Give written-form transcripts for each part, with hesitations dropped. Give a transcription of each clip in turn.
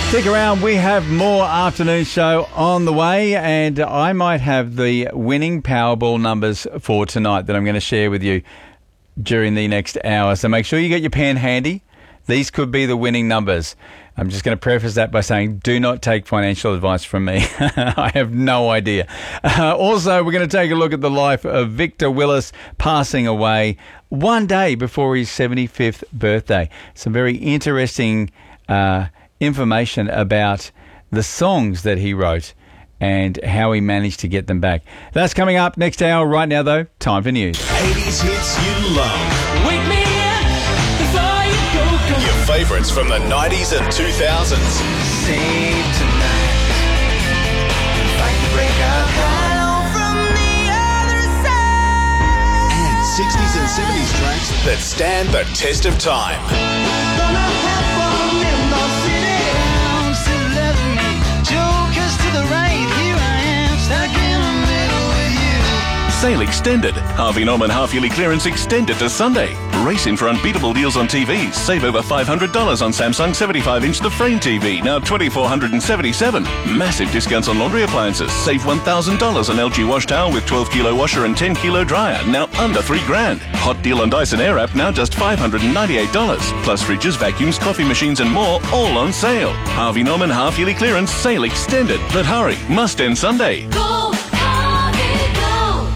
Stick around, we have more afternoon show on the way, and I might have the winning Powerball numbers for tonight that I'm going to share with you during the next hour. So make sure you get your pen handy. These could be the winning numbers. I'm just going to preface that by saying do not take financial advice from me. I have no idea. Also, we're going to take a look at the life of Victor Willis, passing away one day before his 75th birthday. Some very interesting information about the songs that he wrote and how he managed to get them back. That's coming up next hour. Right now, though, time for news. 80s hits you love. Wake me up before you go. Your favourites from the 90s and 2000s. Save tonight. Fight the break of dawn from the other side. And 60s and 70s tracks that stand the test of time. Gonna have fun in the city. Still loving me. Jokers to the right. Here I am, stuck in the middle with you. Sale extended. Harvey Norman half-yearly clearance extended to Sunday. Race in for unbeatable deals on TVs. Save over $500 on Samsung 75-inch The Frame TV, now $2,477. Massive discounts on laundry appliances. Save $1,000 on LG wash towel with 12-kilo washer and 10-kilo dryer, now under $3,000. Hot deal on Dyson Airwrap, now just $598. Plus fridges, vacuums, coffee machines and more, all on sale. Harvey Norman half-yearly clearance sale extended. But hurry, must end Sunday. Go, Harvey, go!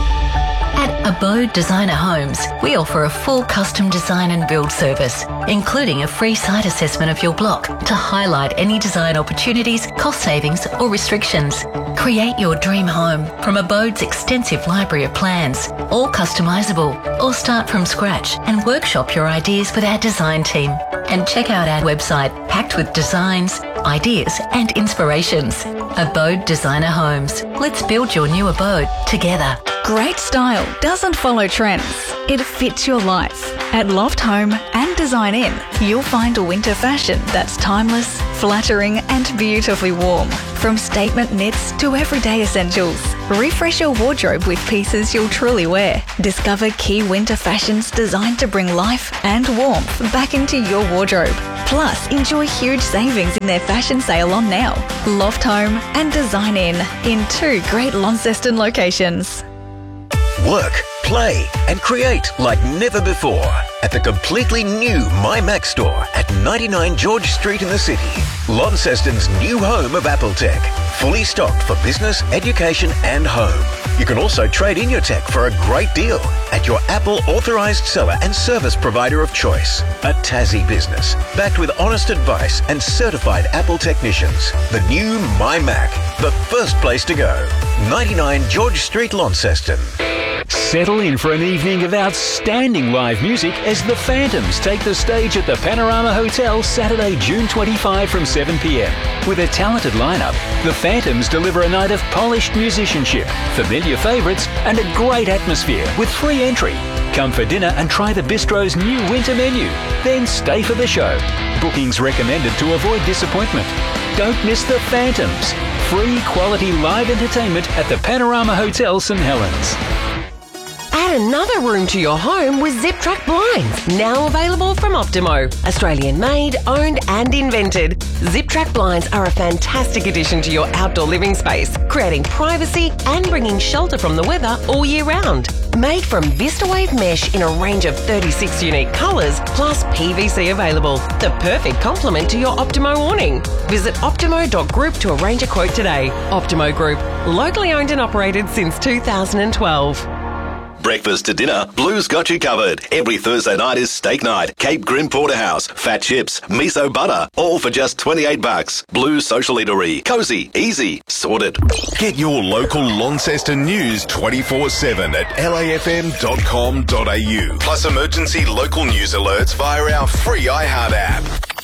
At Abode Designer Homes, we offer a full custom design and build service, including a free site assessment of your block to highlight any design opportunities, cost savings or restrictions. Create your dream home from Abode's extensive library of plans, all customisable, or start from scratch and workshop your ideas with our design team. And check out our website packed with designs, ideas and inspirations. Abode Designer Homes. Let's build your new abode together. Great style doesn't follow trends. It fits your life. At Loft Home and Design Inn, you'll find a winter fashion that's timeless, flattering and beautifully warm. From statement knits to everyday essentials. Refresh your wardrobe with pieces you'll truly wear. Discover key winter fashions designed to bring life and warmth back into your wardrobe. Plus, enjoy huge savings in their fashion sale on now. Loft Home and Design Inn in 2 great Launceston locations. Work, play and create like never before at the completely new MyMac store at 99 George Street in the city. Launceston's new home of Apple Tech. Fully stocked for business, education and home. You can also trade in your tech for a great deal at your Apple authorised seller and service provider of choice. A Tassie business, backed with honest advice and certified Apple technicians. The new MyMac, the first place to go. 99 George Street, Launceston. Settle in for an evening of outstanding live music as the Phantoms take the stage at the Panorama Hotel Saturday, June 25 from 7 p.m. With a talented lineup, the Phantoms deliver a night of polished musicianship, familiar favourites and a great atmosphere with free entry. Come for dinner and try the bistro's new winter menu. Then stay for the show. Bookings recommended to avoid disappointment. Don't miss the Phantoms. Free quality live entertainment at the Panorama Hotel St Helens. Add another room to your home with Zip Track Blinds, now available from Optimo. Australian made, owned and invented. Zip Track Blinds are a fantastic addition to your outdoor living space, creating privacy and bringing shelter from the weather all year round. Made from VistaWave mesh in a range of 36 unique colours, plus PVC available. The perfect complement to your Optimo awning. Visit optimo.group to arrange a quote today. Optimo Group, locally owned and operated since 2012. Breakfast to dinner, Blue's got you covered. Every Thursday night is steak night. Cape Grim Porterhouse, fat chips, miso butter, all for just $28. Blue's Social Eatery. Cozy, easy, sorted. Get your local Launceston news 24/7 at lafm.com.au. Plus emergency local news alerts via our free iHeart app.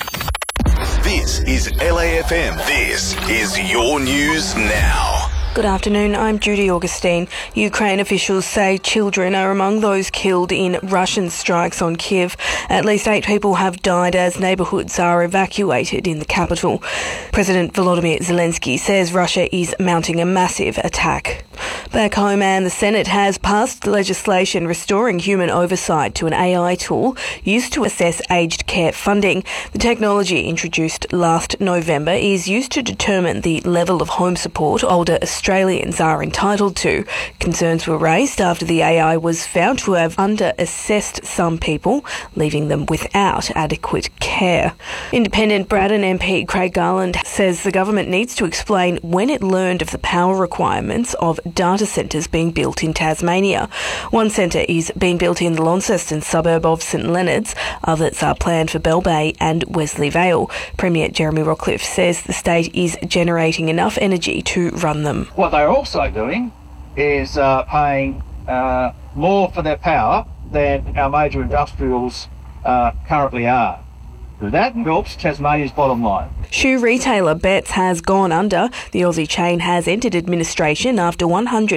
This is LAFM. This is your news now. Good afternoon, I'm Judy Augustine. Ukraine officials say children are among those killed in Russian strikes on Kiev. At least 8 people have died as neighbourhoods are evacuated in the capital. President Volodymyr Zelensky says Russia is mounting a massive attack. Back home, and the Senate has passed legislation restoring human oversight to an AI tool used to assess aged care funding. The technology, introduced last November, is used to determine the level of home support older Australians are entitled to. Concerns were raised after the AI was found to have under-assessed some people, leaving them without adequate care. Independent Braddon MP Craig Garland says the government needs to explain when it learned of the power requirements of data centres being built in Tasmania. One centre is being built in the Launceston suburb of St Leonards. Others are planned for Bell Bay and Wesley Vale. Premier Jeremy Rockcliffe says the state is generating enough energy to run them. What they're also doing is paying more for their power than our major industrials currently are. That helps Tasmania's bottom line. Shoe retailer Betts has gone under. The Aussie chain has entered administration after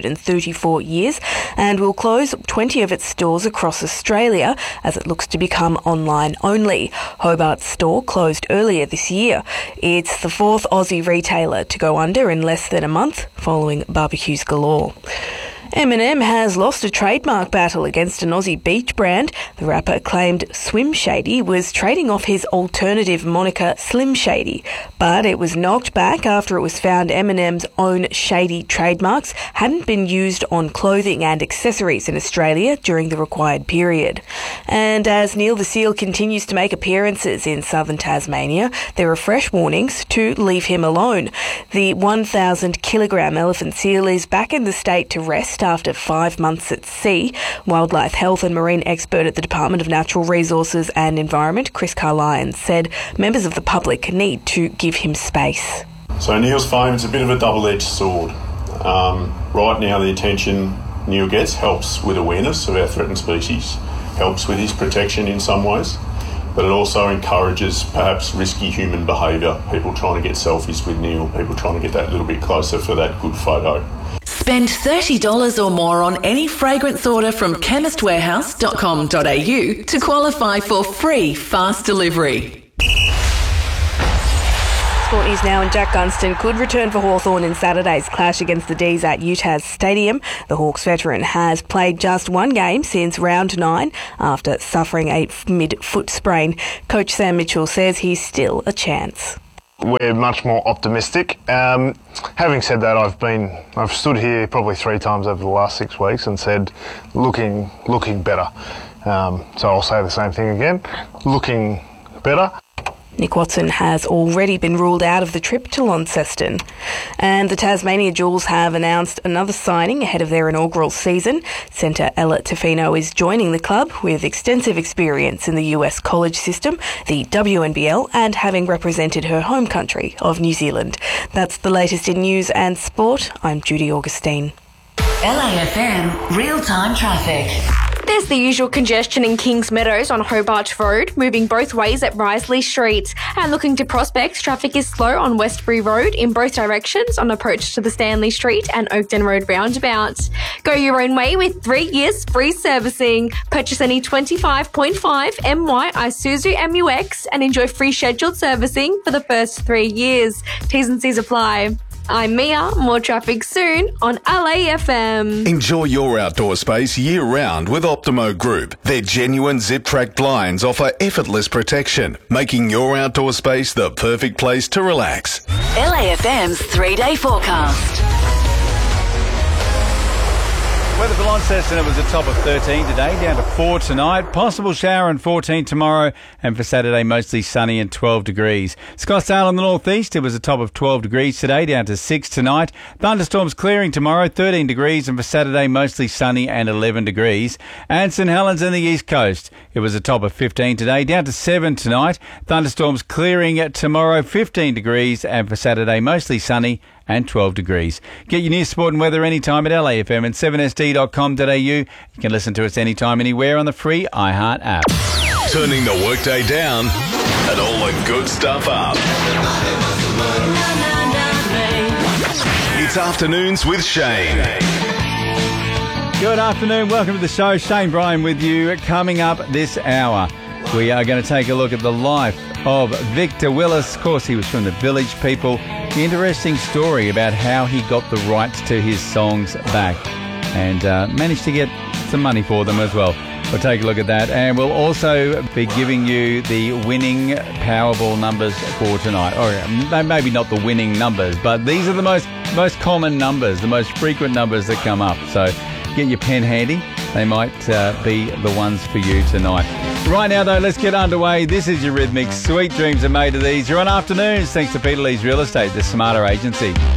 134 years and will close 20 of its stores across Australia as it looks to become online only. Hobart's store closed earlier this year. It's the fourth Aussie retailer to go under in less than a month, following barbecues galore. Eminem has lost a trademark battle against an Aussie beach brand. The rapper claimed Swim Shady was trading off his alternative moniker Slim Shady, but it was knocked back after it was found Eminem's own Shady trademarks hadn't been used on clothing and accessories in Australia during the required period. And as Neil the Seal continues to make appearances in southern Tasmania, there are fresh warnings to leave him alone. The 1,000-kilogram elephant seal is back in the state to rest after 5 months at sea. Wildlife health and marine expert at the Department of Natural Resources and Environment, Chris Carlyons, said members of the public need to give him space. So Neil's fame is a bit of a double-edged sword. Right now the attention Neil gets helps with awareness of our threatened species, helps with his protection in some ways, but it also encourages perhaps risky human behaviour, people trying to get selfies with Neil, people trying to get that little bit closer for that good photo. Spend $30 or more on any fragrance order from chemistwarehouse.com.au to qualify for free fast delivery. Sport News now, and Jack Gunston could return for Hawthorn in Saturday's clash against the D's at Utah's Stadium. The Hawks veteran has played just one game since round 9 after suffering a mid-foot sprain. Coach Sam Mitchell says he's still a chance. We're much more optimistic. Having said that, I've stood here probably 3 times over the last 6 weeks and said, looking better. So I'll say the same thing again, looking better. Nick Watson has already been ruled out of the trip to Launceston. And the Tasmania Jewels have announced another signing ahead of their inaugural season. Centre Ella Tofino is joining the club with extensive experience in the US college system, the WNBL, and having represented her home country of New Zealand. That's the latest in news and sport. I'm Judy Augustine. LAFM real-time traffic. There's the usual congestion in Kings Meadows on Hobart Road, moving both ways at Risley Street. And looking to Prospect, traffic is slow on Westbury Road in both directions on approach to the Stanley Street and Oakden Road roundabout. Go your own way with 3 years free servicing. Purchase any 25.5 MY Isuzu MUX and enjoy free scheduled servicing for the first 3 years. T's and C's apply. I'm Mia. More traffic soon on LAFM. Enjoy your outdoor space year-round with Optimo Group. Their genuine zip-track blinds offer effortless protection, making your outdoor space the perfect place to relax. LAFM's 3-day forecast. Weather for Launceston, it was a top of 13 today, down to 4 tonight. Possible shower and 14 tomorrow, and for Saturday, mostly sunny and 12 degrees. Scottsdale in the northeast, it was a top of 12 degrees today, down to 6 tonight. Thunderstorms clearing tomorrow, 13 degrees, and for Saturday, mostly sunny and 11 degrees. And St Helens in the east coast, it was a top of 15 today, down to 7 tonight. Thunderstorms clearing tomorrow, 15 degrees, and for Saturday, mostly sunny and 12 degrees. Get your news, sport and weather anytime at LAFM and 7sd.com.au. You can listen to us anytime, anywhere on the free iHeart app. Turning the workday down and all the good stuff up. It's Afternoons with Shane. Good afternoon. Welcome to the show. Shane Bryan with you. Coming up this hour, we are going to take a look at the life of Victor Willis. Of course, he was from the Village People. interesting story about how he got the rights to his songs back and managed to get some money for them as well. We'll take a look at that, and we'll also be giving you the winning Powerball numbers for tonight. Or maybe not the winning numbers, but these are the most common numbers, the most frequent numbers that come up. So get your pen handy. They might be the ones for you tonight. Right now, though, let's get underway. This is your Rhythmic. Sweet dreams are made of these. You're on Afternoons, thanks to Peter Lee's Real Estate, the smarter agency.